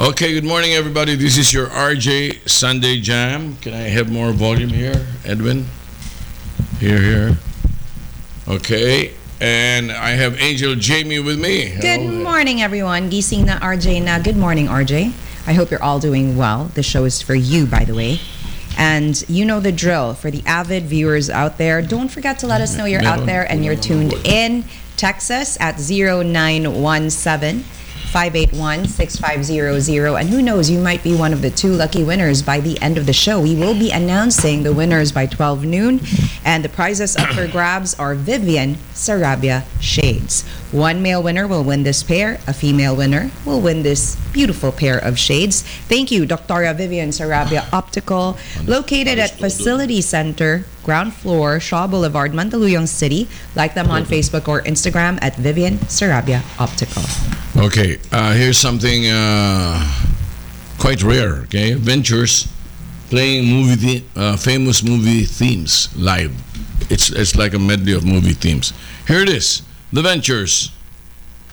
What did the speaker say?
Okay, good morning, everybody. This is your RJ Sunday Jam. Can I have more volume here, Edwin? Here. Okay, and I have Angel Jamie with me. Good morning, everyone. Gising na RJ na. Good morning, RJ. I hope you're all doing well. The show is for you, by the way. And you know the drill. For the avid viewers out there, don't forget to let us know you're out there and you're tuned in. Text us at 0917 581-6500, and who knows, you might be one of the 2 lucky winners by the end of the show. We will be announcing the winners by 12 noon, and the prizes up for grabs are Vivian Sarabia shades. 1 male winner will win this pair, a female winner will win this beautiful pair of shades. Thank you, Dr. Vivian Sarabia Optical, located at Facility Center, ground floor, Shaw Boulevard, Mandaluyong City. Like them on Facebook or Instagram at Vivian Sarabia Optical. Okay, here's something quite rare. Okay, Ventures playing famous movie themes live. It's like a medley of movie themes. Here it is, The Ventures.